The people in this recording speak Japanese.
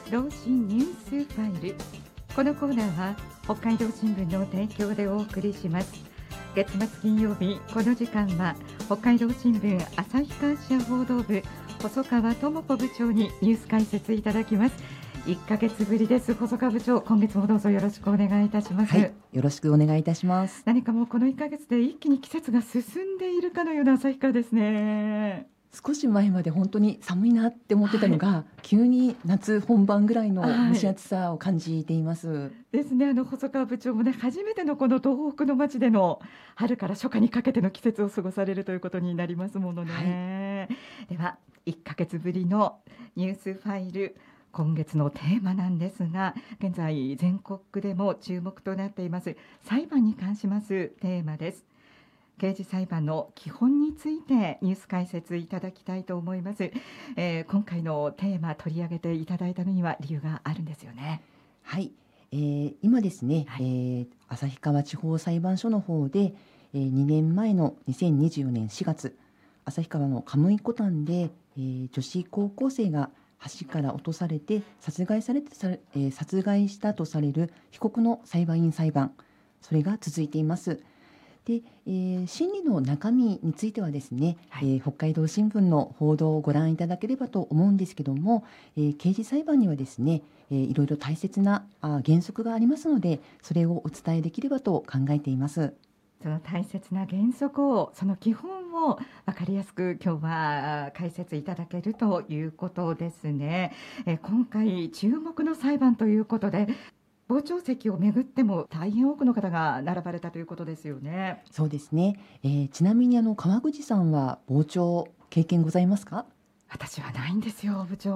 同心ニュースファイル。このコーナーは北海道新聞の提供でお送りします。月末金曜日、この時間は北海道新聞旭川支報道部細川智子部長にニュース解説いただきます。1ヶ月ぶりです。細川部長、今月もどうぞよろしくお願いいたします。 はい、よろしくお願いいたします。 何かもうこの1ヶ月で一気に季節が進んでいるかのような旭川ですね。 少し前まで本当に寒いなって思ってたのが、急に夏本番ぐらいの蒸し暑さを感じています。 ですね。細川部長もね、初めてのこの東北の町での春から初夏にかけての季節を過ごされるということになりますものね。では1ヶ月ぶりのニュースファイル、今月のテーマなんですが、現在全国でも注目となっています裁判に関しますテーマです。刑事裁判の基本についてニュース解説いただきたいと思います。今回のテーマ取り上げていただいたのには理由があるんですよね。 はい、今ですね、旭川地方裁判所の方で、2年前の2024年4月、旭川のカムイコタンで、女子高校生が橋から落とされて殺害したとされる被告の裁判員裁判、それが続いています。で、審理の中身についてはですね、北海道新聞の報道をご覧いただければと思うんですけども、刑事裁判にはですね、いろいろ大切な原則がありますので、それをお伝えできればと考えています。 その大切な原則を、その基本を分かりやすく今日は解説いただけるということですね。今回注目の裁判ということで、傍聴席をめぐっても大変多くの方が並ばれたということですよね。 そうですね、ちなみに川口さんは傍聴経験ございますか？ 私はないんですよ、部長。